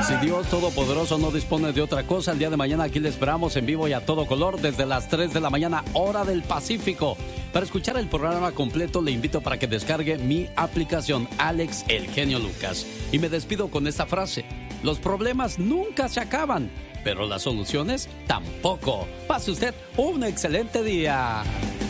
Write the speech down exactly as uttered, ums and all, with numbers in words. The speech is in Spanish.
Si Dios Todopoderoso no dispone de otra cosa, el día de mañana aquí le esperamos en vivo y a todo color desde las tres de la mañana, hora del Pacífico. Para escuchar el programa completo, le invito para que descargue mi aplicación Alex El Genio Lucas. Y me despido con esta frase: los problemas nunca se acaban, pero las soluciones tampoco. Pase usted un excelente día.